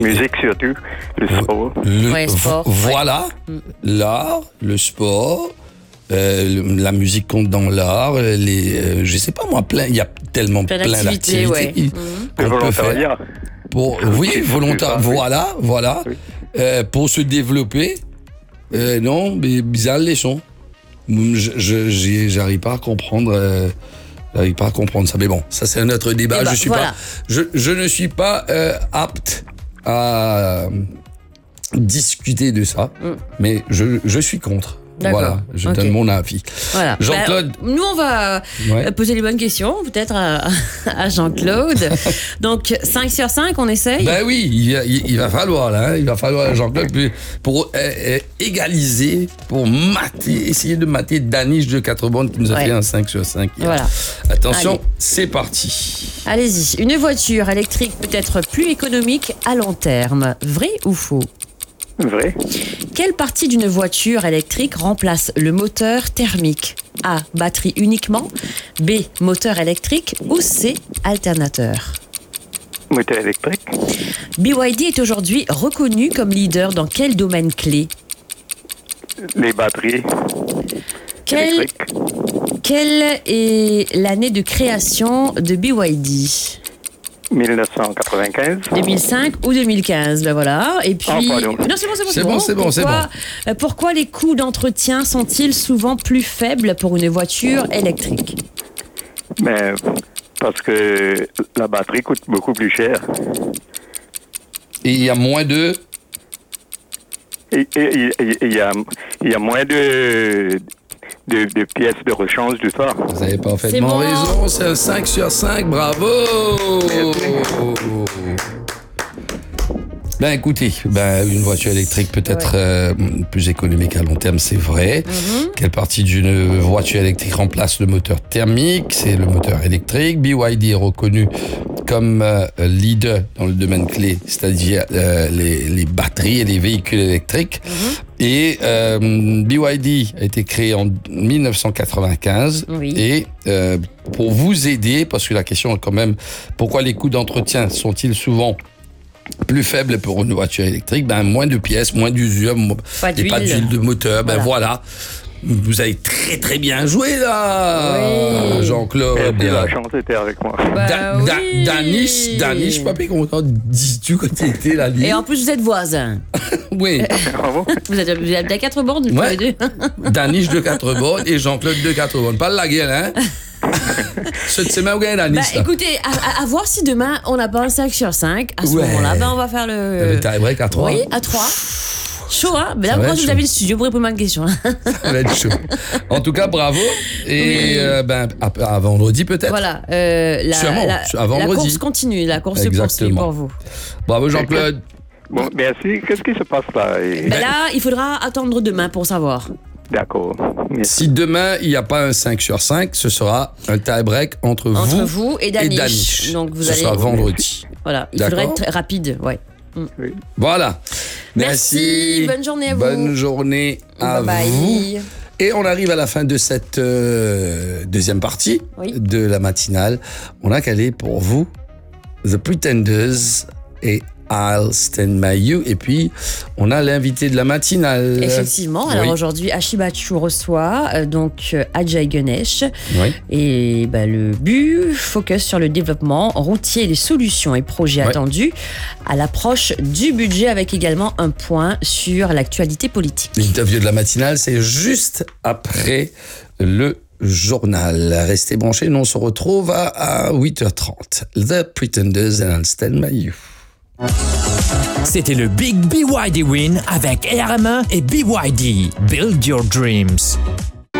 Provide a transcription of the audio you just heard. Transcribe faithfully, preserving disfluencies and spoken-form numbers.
Musique surtout, le sport. Le, Ouais, sport, vo- voilà, ouais. l'art, le sport, euh, le- la musique compte dans l'art, euh, les, euh, je sais pas moi, plein, il y a tellement Plein plein, d'activités, d'activités ouais. qu'on Le peut faire. volontariat. Pour, oui, Oui, volontaire, c'est ça, oui. voilà, voilà, Oui. Euh, pour se développer. Euh, non, mais bizarre les sons. Je, je, j'y- j'arrive pas à comprendre. Euh, j'arrive pas à comprendre ça. Mais bon, ça c'est un autre débat. Eh ben, je suis voilà. pas, je, je ne suis pas euh, apte à discuter de ça. Mm. Mais je, je suis contre. D'accord. Voilà, je Ok. donne mon avis. Voilà. Jean-Claude. Ben, nous, on va Ouais. euh, poser les bonnes questions, peut-être à, à Jean-Claude. Donc, cinq sur cinq, on essaye. Ben oui, il, va- il- il va falloir, là, hein, il va falloir, Jean-Claude, puis pour euh, euh, égaliser, pour mater, essayer de mater Danish de quatre bornes qui nous a Ouais. fait un cinq sur cinq. hier. Voilà. Attention, Allez. c'est parti. Allez-y. Une voiture électrique peut être plus économique à long terme. Vrai ou faux? Vrai. Quelle partie d'une voiture électrique remplace le moteur thermique? A. Batterie uniquement. B. Moteur électrique. Ou C. Alternateur. Moteur électrique. B Y D est aujourd'hui reconnu comme leader dans quel domaine clé? Les batteries Quelle, électriques. quelle est l'année de création de B Y D? mille neuf cent quatre-vingt-quinze. deux mille cinq ou deux mille quinze, ben voilà. Et puis, Ah, pardon. non, c'est bon, c'est bon, C'est bon, c'est bon, c'est Pourquoi, euh, pourquoi les coûts d'entretien sont-ils souvent plus faibles pour une voiture électrique? Mais parce que la batterie coûte beaucoup plus cher. Et il y a moins de... Et et- et- et- il y a, il y a moins de, de, de pièces de rechange, tout ça. Vous avez parfaitement C'est bon. raison, c'est un cinq sur cinq, bravo. Ben écoutez, ben, une voiture électrique peut être euh, plus économique à long terme, c'est vrai. Quelle partie d'une voiture électrique remplace le moteur thermique? C'est le moteur électrique. B Y D est reconnu comme euh, leader dans le domaine clé, c'est-à-dire euh, les, les batteries et les véhicules électriques. Et euh, B Y D a été créé en mille neuf cent quatre-vingt-quinze. Oui. Et euh, pour vous aider, parce que la question est quand même, pourquoi les coûts d'entretien sont-ils souvent plus faibles pour une voiture électrique? Ben, moins de pièces, moins d'usure, mo- Pas et pas d'huile. d'huile de moteur. Ben voilà. Vous avez très très bien joué là, Oui. Jean-Claude. Merci, la chance était avec moi. Bah Da- da- oui. Danish, Danish, pas comment dis-tu quand tu étais là? Et en plus, vous êtes voisins. Oui, Bravo. Vous êtes, vous êtes à quatre bornes, tous Ouais. les deux. Danish de quatre bornes et Jean-Claude de quatre bornes. Pas de la gueule, hein? Cette semaine, vous gagnez Bah, Danish. là. écoutez, à, à- à voir si demain on n'a pas un cinq sur cinq. À ce Ouais. moment-là, ben, on va faire le. Le tie-break à trois. Oui, à trois. Chaud, hein? Mais là, Ça va quand être vous chaud. avez le studio pour répondre à une question. Ça va être chaud. En tout cas, bravo. Et Oui. euh, ben, à, à vendredi peut-être. Voilà. euh, la, Sûrement, la, à vendredi. la course continue. La course se poursuit Exactement. pour vous. Bravo Jean-Claude. Bon, merci. Qu'est-ce qui se passe là? Et- Ben là, il faudra attendre demain pour savoir. D'accord. Merci. Si demain il n'y a pas un cinq sur cinq, ce sera un tie-break entre, Entre vous, vous et Danish. Danish. Donc vous ce allez. sera vendredi. Voilà. Il faudra D'accord. être rapide. Ouais. Voilà. Merci. Bonne journée à vous. Bonne journée à Bye bye. vous. Et on arrive à la fin de cette euh, deuxième partie Oui. de la matinale. On a calé pour vous The Pretenders et I'll Stand By You. Et puis, on a l'invité de la matinale. Effectivement. Alors Oui. aujourd'hui, Ashibachu reçoit euh, donc euh, Ajay Ganesh. Oui. Et bah, le but, focus sur le développement routier, les solutions et projets Ouais. attendus à l'approche du budget, avec également un point sur l'actualité politique. L'interview de la matinale, c'est juste après le journal. Restez branchés, nous on se retrouve à, à huit heures trente. The Pretenders and I'll Stand By You. C'était le Big B Y D Win avec A R M un et B Y D. Build Your Dreams.